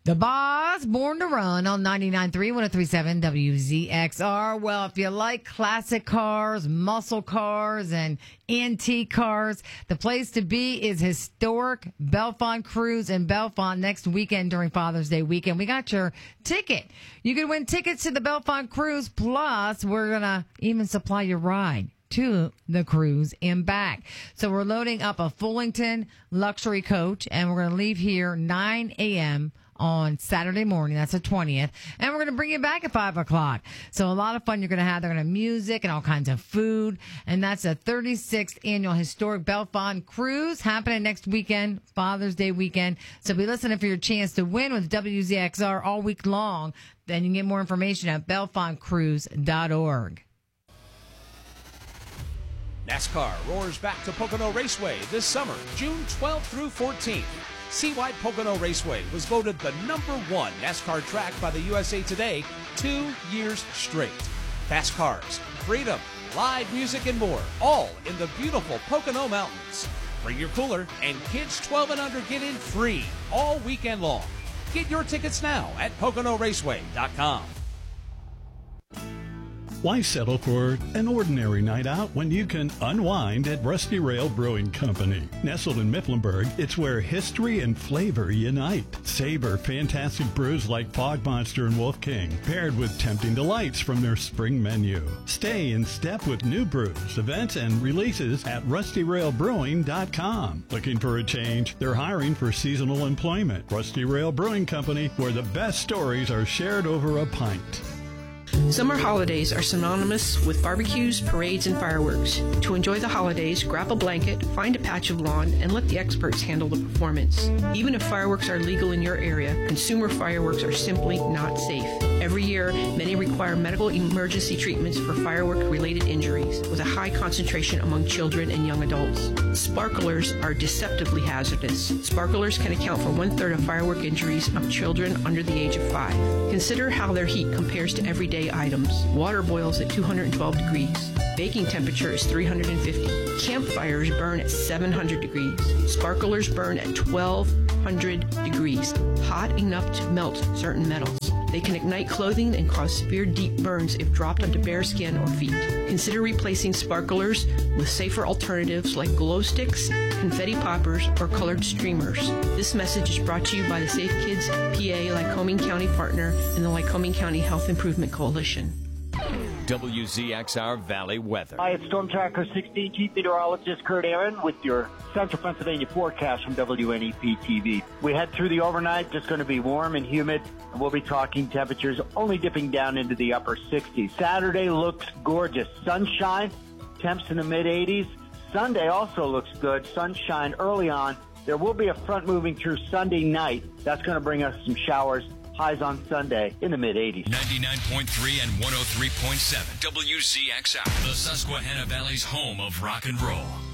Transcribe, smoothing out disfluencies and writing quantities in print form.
The Boss, Born to Run on 99.3, 103.7 WZXR. Well, if you like classic cars, muscle cars, and antique cars, the place to be is historic Bellefonte Cruise in Bellefonte next weekend during Father's Day weekend. We got your ticket. You can win tickets to the Bellefonte Cruise, plus we're going to even supply your ride to the cruise and back. So we're loading up a Fullington luxury coach, and we're going to leave here 9 a.m. on Saturday morning. That's the 20th. And we're going to bring you back at 5 o'clock. So a lot of fun you're going to have. They're going to have music and all kinds of food. And that's a 36th annual historic Bellefonte Cruise happening next weekend, Father's Day weekend. So be listening for your chance to win with WZXR all week long. Then you can get more information at bellefontecruise.org. NASCAR roars back to Pocono Raceway this summer, June 12th through 14th. CY Pocono Raceway was voted the #1 NASCAR track by the USA Today 2 years straight. Fast cars, freedom, live music, and more, all in the beautiful Pocono Mountains. Bring your cooler, and kids 12 and under get in free all weekend long. Get your tickets now at PoconoRaceway.com. Why settle for an ordinary night out when you can unwind at Rusty Rail Brewing Company? Nestled in Mifflinburg, it's where history and flavor unite. Savor fantastic brews like Fog Monster and Wolf King, paired with tempting delights from their spring menu. Stay in step with new brews, events, and releases at RustyRailBrewing.com. Looking for a change? They're hiring for seasonal employment. Rusty Rail Brewing Company, where the best stories are shared over a pint. Summer holidays are synonymous with barbecues, parades, and fireworks. To enjoy the holidays, grab a blanket, find a patch of lawn, and let the experts handle the performance. Even if fireworks are legal in your area, consumer fireworks are simply not safe. Every year, many require medical emergency treatments for firework-related injuries, with a high concentration among children and young adults. Sparklers are deceptively hazardous. Sparklers can account for 1/3 of firework injuries of children under the age of 5. Consider how their heat compares to everyday items. Water boils at 212 degrees. Baking temperature is 350. Campfires burn at 700 degrees. Sparklers burn at 1200 degrees, hot enough to melt certain metals. They can ignite clothing and cause severe deep burns if dropped onto bare skin or feet. Consider replacing sparklers with safer alternatives like glow sticks, confetti poppers, or colored streamers. This message is brought to you by the Safe Kids PA Lycoming County partner and the Lycoming County Health Improvement Coalition. WZXR Valley weather. Hi, it's Storm Tracker 16 Chief Meteorologist Kurt Aaron with your Central Pennsylvania forecast from WNEP TV. We head through the overnight, just going to be warm and humid, and we'll be talking temperatures only dipping down into the upper 60s. Saturday looks gorgeous. Sunshine, temps in the mid-80s. Sunday also looks good. Sunshine early on. There will be a front moving through Sunday night. That's going to bring us some showers. Highs on Sunday in the mid-80s. 99.3 and 103.7 WZXR, the Susquehanna Valley's home of rock and roll.